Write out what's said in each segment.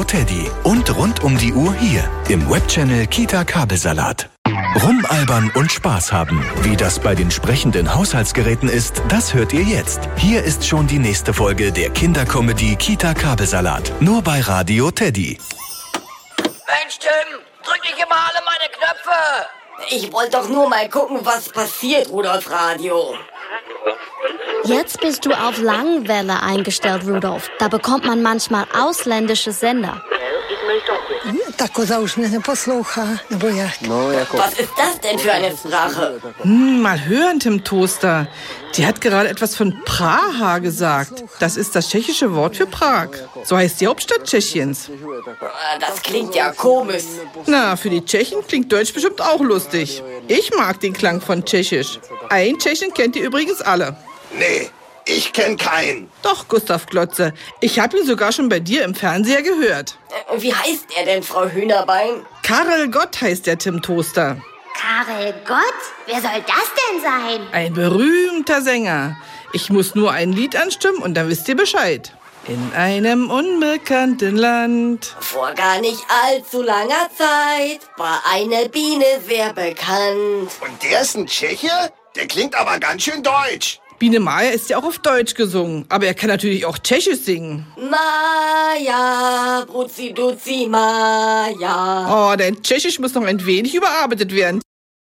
Radio Teddy. Und rund um die Uhr hier im Webchannel Kita Kabelsalat. Rumalbern und Spaß haben. Wie das bei den sprechenden Haushaltsgeräten ist, das hört ihr jetzt. Hier ist schon die nächste Folge der Kindercomedy Kita Kabelsalat. Nur bei Radio Teddy. Mensch, Tim, drück nicht immer alle meine Knöpfe. Ich wollte doch nur mal gucken, was passiert, Rudolf Radio. Jetzt bist du auf Langwelle eingestellt, Rudolf. Da bekommt man manchmal ausländische Sender. Tak ko už neposlouchá, nebo jak? Was ist das denn für eine Sprache? Mal hören, Tim Toaster. Die hat gerade etwas von Praha gesagt. Das ist das tschechische Wort für Prag. So heißt die Hauptstadt Tschechiens. Das klingt ja komisch. Na, für die Tschechen klingt Deutsch bestimmt auch lustig. Ich mag den Klang von Tschechisch. Ein Tschechen kennt ihr übrigens alle. Nee, ich kenn keinen. Doch, Gustav Klotze. Ich habe ihn sogar schon bei dir im Fernseher gehört. Wie heißt er denn, Frau Hühnerbein? Karel Gott heißt der Tim Toaster. Karel Gott? Wer soll das denn sein? Ein berühmter Sänger. Ich muss nur ein Lied anstimmen und dann wisst ihr Bescheid. In einem unbekannten Land. Vor gar nicht allzu langer Zeit war eine Biene sehr bekannt. Und der ist ein Tscheche? Der klingt aber ganz schön deutsch. Biene Maya ist ja auch auf Deutsch gesungen, aber er kann natürlich auch Tschechisch singen. Maja, Bruzi Duzi Maja. Oh, dein Tschechisch muss noch ein wenig überarbeitet werden.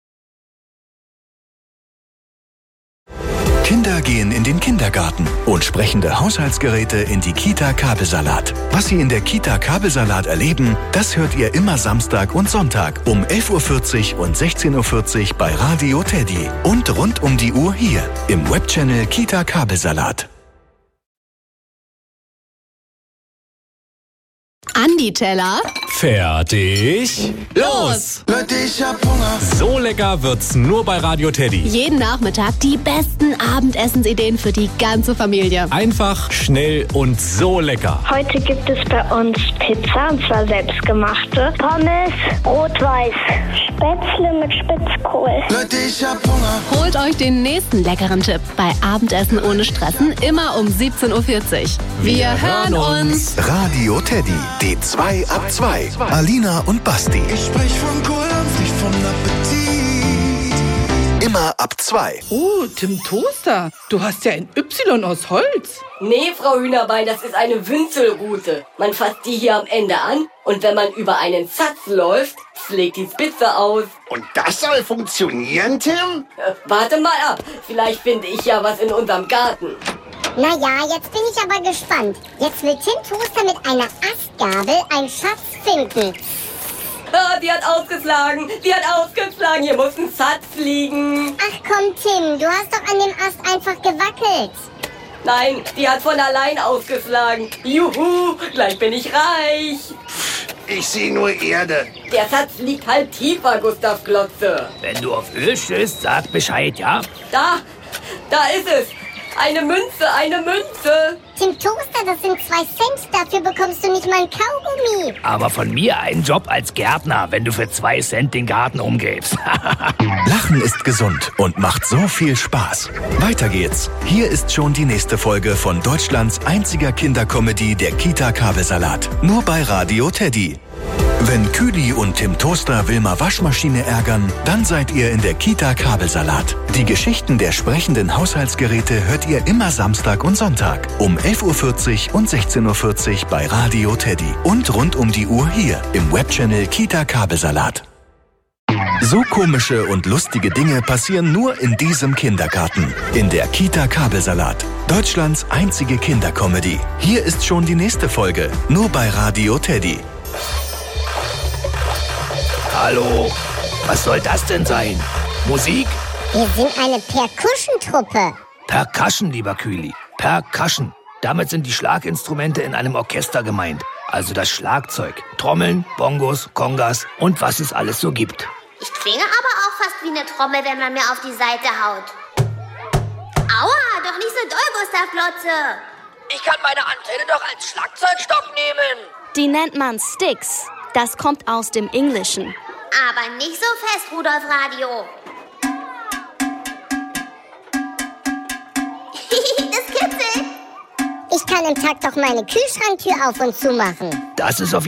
Kinder gehen in den Kindergarten und sprechende Haushaltsgeräte in die Kita Kabelsalat. Was sie in der Kita Kabelsalat erleben, das hört ihr immer Samstag und Sonntag um 11.40 Uhr und 16.40 Uhr bei Radio Teddy. Und rund um die Uhr hier im Webchannel Kita Kabelsalat. Andi Teller. Fertig. Los! Ich hab Hunger. So lecker wird's nur bei Radio Teddy. Jeden Nachmittag die besten Abendessensideen für die ganze Familie. Einfach, schnell und so lecker. Heute gibt es bei uns Pizza, und zwar selbstgemachte. Pommes, rot-weiß. Spätzle mit Spitzkohl. Ich hab Hunger. Holt euch den nächsten leckeren Tipp bei Abendessen ohne Stressen, immer um 17.40 Uhr. Wir hören uns. Radio Teddy, die 2 ab 2. Alina und Basti. Ich sprech von Kohldampf, nicht von Appetit. Immer ab 2. Oh, Tim Toaster, du hast ja ein Y aus Holz. Nee, Frau Hühnerbein, das ist eine Wünzelrute. Man fasst die hier am Ende an und wenn man über einen Satz läuft, schlägt die Spitze aus. Und das soll funktionieren, Tim? Warte mal ab, vielleicht finde ich ja was in unserem Garten. Naja, jetzt bin ich aber gespannt. Jetzt will Tim Toaster mit einer Astgabel einen Schatz finden. Ah, die hat ausgeschlagen, hier muss ein Satz liegen. Ach komm, Tim, du hast doch an dem Ast einfach gewackelt. Nein, die hat von allein ausgeschlagen. Juhu, gleich bin ich reich. Ich sehe nur Erde. Der Satz liegt halt tiefer, Gustav Klotze. Wenn du auf Öl stößt, sag Bescheid, ja? Da ist es. Eine Münze. Tim Toaster, das sind 2 Cent. Dafür bekommst du nicht mal ein Kaugummi. Aber von mir einen Job als Gärtner, wenn du für 2 Cent den Garten umgibst. Lachen ist gesund und macht so viel Spaß. Weiter geht's. Hier ist schon die nächste Folge von Deutschlands einziger Kindercomedy, der Kita Kabelsalat. Nur bei Radio Teddy. Wenn Küdi und Tim Toaster Wilma Waschmaschine ärgern, dann seid ihr in der Kita Kabelsalat. Die Geschichten der sprechenden Haushaltsgeräte hört ihr immer Samstag und Sonntag um 11.40 Uhr und 16.40 Uhr bei Radio Teddy. Und rund um die Uhr hier im Webchannel Kita Kabelsalat. So komische und lustige Dinge passieren nur in diesem Kindergarten. In der Kita Kabelsalat. Deutschlands einzige Kindercomedy. Hier ist schon die nächste Folge. Nur bei Radio Teddy. Hallo, was soll das denn sein? Musik? Wir sind eine Percussion-Truppe. Percussion, lieber Kühli. Percussion. Damit sind die Schlaginstrumente in einem Orchester gemeint. Also das Schlagzeug, Trommeln, Bongos, Kongas und was es alles so gibt. Ich klinge aber auch fast wie eine Trommel, wenn man mir auf die Seite haut. Aua, doch nicht so doll, Gustav Klotze. Ich kann meine Antenne doch als Schlagzeugstock nehmen. Die nennt man Sticks. Das kommt aus dem Englischen. Aber nicht so fest, Rudolf Radio. Das kitzelt. Ich kann im Takt doch meine Kühlschranktür auf und zu machen. Das ist auf